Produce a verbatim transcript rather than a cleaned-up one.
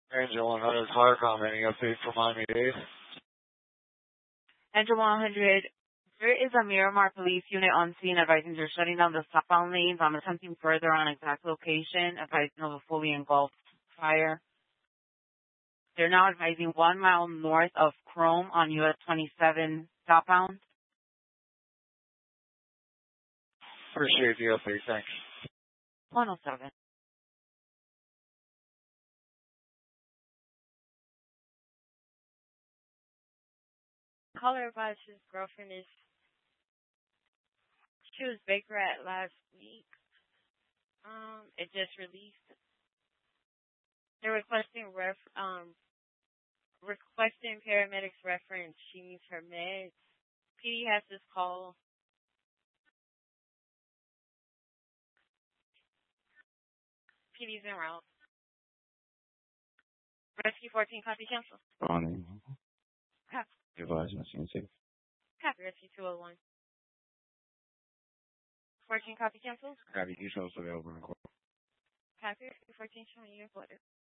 Angel one hundred Claricom, any update for Miami-Dade? Angel one hundred, there is a Miramar police unit on scene advising they're shutting down the southbound lanes. I'm attempting further on exact location, advising of a fully engulfed fire. They're now advising one mile north of Chrome on U S twenty-seven southbound. Appreciate the update, thanks. one oh seven. Caller advised his girlfriend is, she was Baker at last week. Um, it just released. They're requesting ref, um, requesting paramedics reference. She needs her meds. P D has this call. P D's en route. Rescue fourteen, copy cancel. Bonnie. Copy. Advise machine safe. Copy, rescue two oh one. fourteen, copy cancel. Copy, you show us available. Copy, rescue fourteen, showing you.